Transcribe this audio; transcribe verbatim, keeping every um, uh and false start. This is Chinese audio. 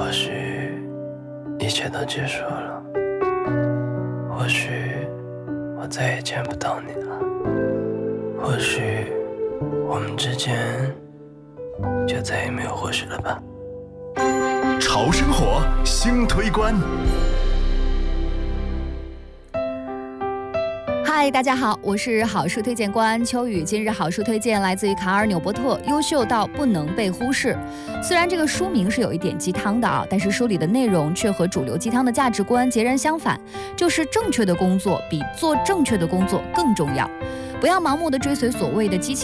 或许一切都结束了，或许我再也见不到你了，或许我们之间就再也没有或许了吧。 潮生活新推关。 嗨，大家好，我是好书推荐官秋雨。今日好书推荐来自于卡尔纽波特，优秀到不能被忽视。虽然这个书名是有一点鸡汤的啊，但是书里的内容却和主流鸡汤的价值观截然相反，就是正确的工作比做正确的工作更重要。不要盲目的追随所谓的机器